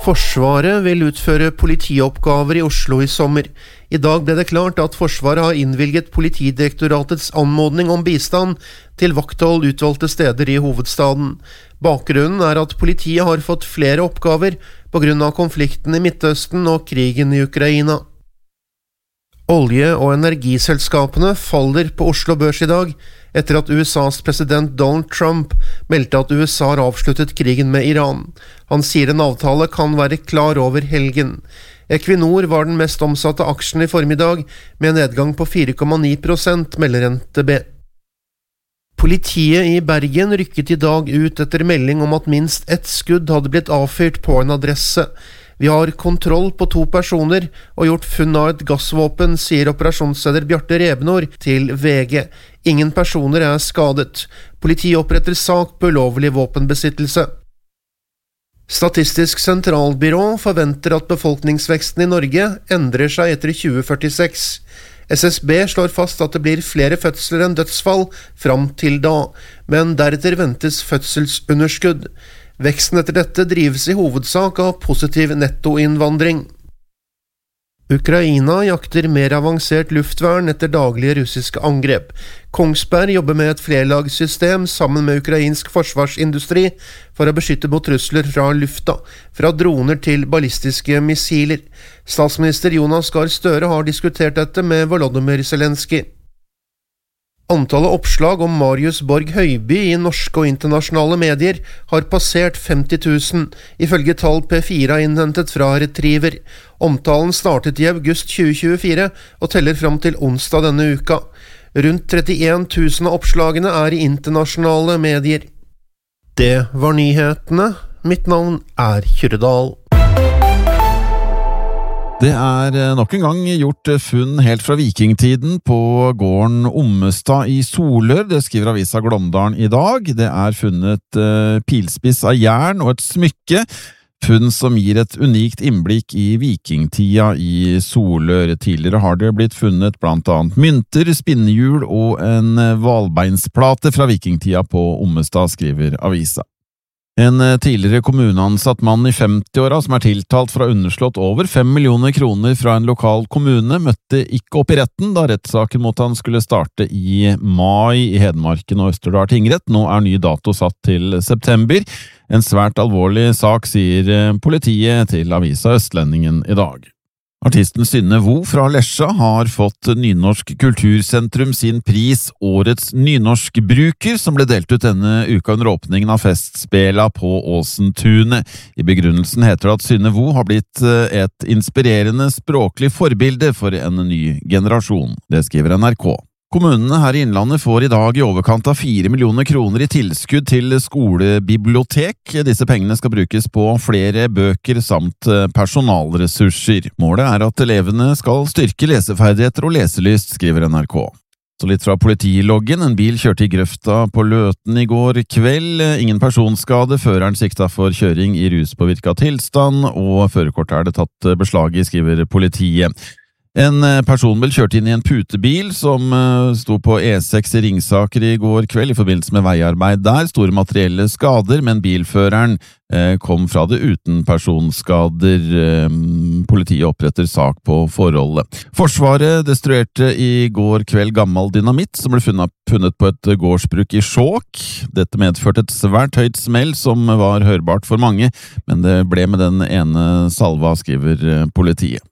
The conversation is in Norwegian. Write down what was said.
Forsvaret vil utføre politioppgaver i Oslo i sommer. I dag ble det klart at Forsvaret har innvilget Politidirektoratets anmodning om bistand til vakthold utvalgte steder i hovedstaden. Bakgrunnen er at politiet har fått flere oppgaver på grunn av konflikten i Midtøsten og krigen i Ukraina. Olje- og energiselskapene faller på Oslo Børs i dag, etter at USAs president Donald Trump meldte at USA har avsluttet krigen med Iran. Han sier en avtale kan være klar over helgen. Equinor var den mest omsatte aksjen i formiddag, med en nedgang på 4,9%, melder NTB. Politiet i Bergen rykket i dag ut etter melding om at minst ett skudd hadde blitt avfyrt på en adresse. Vi har kontroll på 2 personer og gjort funn av et gassvåpen, sier operasjonsleder Bjarte Rebenor til VG. Ingen personer er skadet. Politiet oppretter sak på ulovlig våpenbesittelse. Statistisk sentralbyrå forventer at befolkningsveksten i Norge endrer seg etter 2046. SSB slår fast at det blir flere fødsler enn dødsfall fram til da, men deretter ventes fødselsunderskudd. Veksten etter dette drives i hovedsak av positiv nettoinnvandring. Ukraina jakter mer avansert luftvern etter daglige russiske angrep. Kongsberg jobber med et flerlagssystem sammen med ukrainsk forsvarsindustri for å beskytte mot trusler fra lufta, fra droner til ballistiske missiler. Statsminister Jonas Gahr Støre har diskutert dette med Volodymyr Zelenskyj. Antallet oppslag om Marius Borg Høiby i norske og internasjonale medier har passert 50 000, ifølge tall P4 har innhentet fra Retriever. Omtalen startet i august 2024 og teller fram til onsdag denne uka. Rundt 31 000 av oppslagene er i internasjonale medier. Det var nyhetene. Mitt navn er Kyrre. Det er nok en gang gjort funn helt fra vikingtiden på gården Ommestad i Solør. Det skriver avisa Glåmdalen i dag. Det er funnet pilspiss av jern og et smykke. Funn som gir et unikt innblikk i vikingtida i Solør. Tidligere har det blitt funnet blant annet mynter, spinnehjul og en valbeinsplate fra vikingtida på Ommestad, skriver avisa. En tidligere kommuneansatt mann i 50-åra som er tiltalt for å ha underslått over 5 millioner kroner fra en lokal kommune, møtte ikke opp i retten da rettssaken mot han skulle starte i mai i Hedmarken og Østerdal tingrett. Nå er ny dato satt til september. En svært alvorlig sak, sier politiet til avisa Østlendingen i dag. Artisten Synne Vo fra Lesja har fått Nynorsk Kultursentrum sin pris Årets Nynorskbruker, som ble delt ut denne uka under åpningen av festspela på Åsentunet. I begrunnelsen heter det at Synne Vo har blitt et inspirerende språklig forbilde for en ny generasjon. Det skriver NRK. Kommunene her i Innlandet får i dag i overkant av 4 millioner kroner i tilskudd til skolebibliotek. Disse pengene skal brukes på flere bøker samt personalressurser. Målet er at elevene skal styrke leseferdigheter og leselyst, skriver NRK. Så litt fra politiloggen. En bil kjørte i grøfta på Løten i går kveld. Ingen personskade. Føreren sikta for kjøring i ruspåvirket tilstand, og førerkortet er det tatt beslag i, skriver politiet. En personbil kjørte inn i en putebil som sto på E6 i Ringsaker i går kveld i forbindelse med veiarbeid der. Store materielle skader, men bilføreren kom fra det uten personskader. Politiet oppretter sak på forholdet. Forsvaret destruerte i går kveld gammel dynamitt som ble funnet på et gårdsbruk i Skjåk. Dette medførte et svært høyt smell som var hørbart for mange, men det ble med den ene salva, skriver politiet.